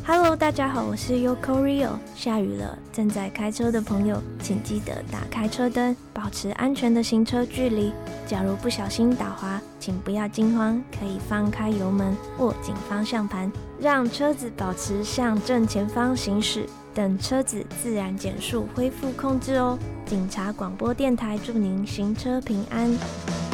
Hello， 大家好，我是 Yoko Rio。下雨了，正在开车的朋友，请记得打开车灯，保持安全的行车距离。假如不小心打滑，请不要惊慌，可以放开油门，握紧方向盘，让车子保持向正前方行驶。等车子自然减速，恢复控制哦。警察广播电台祝您行车平安。